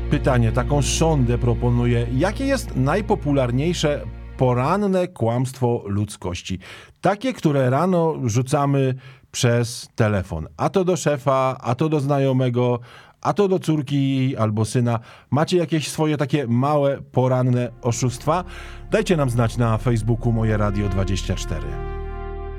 pytanie, taką sondę proponuję. Jakie jest najpopularniejsze poranne kłamstwo ludzkości? Takie, które rano rzucamy przez telefon. A to do szefa, a to do znajomego, a to do córki albo syna. Macie jakieś swoje takie małe, poranne oszustwa? Dajcie nam znać na Facebooku Moje Radio 24.